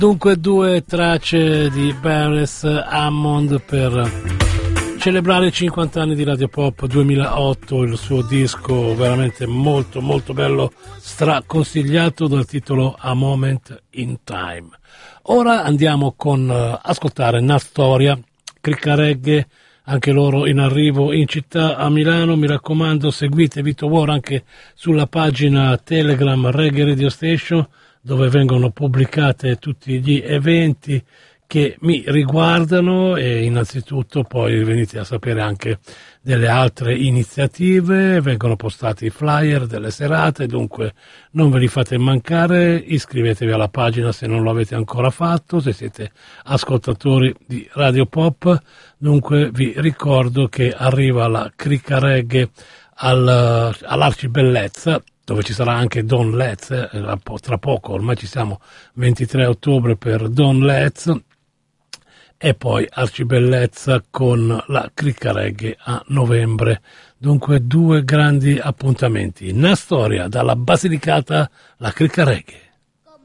Dunque due tracce di Beres Hammond per celebrare i 50 anni di Radio Pop 2008, il suo disco veramente molto molto bello, straconsigliato, dal titolo A Moment in Time. Ora andiamo con ascoltare Nastoria, Cricca Reggae, anche loro in arrivo in città a Milano. Mi raccomando, seguite Vito War anche sulla pagina Telegram Reggae Radio Station, dove vengono pubblicate tutti gli eventi che mi riguardano, e innanzitutto poi venite a sapere anche delle altre iniziative, vengono postati i flyer delle serate, dunque non ve li fate mancare. Iscrivetevi alla pagina se non lo avete ancora fatto, se siete ascoltatori di Radio Pop. Dunque vi ricordo che arriva la Cricca Reggae all'Arcibellezza, dove ci sarà anche Don Let's, tra poco, ormai ci siamo 23 ottobre per Don Let's, e poi Arcibellezza con la Cricca Reggae a novembre. Dunque due grandi appuntamenti. Nastoria dalla Basilicata, la Cricca Reggae.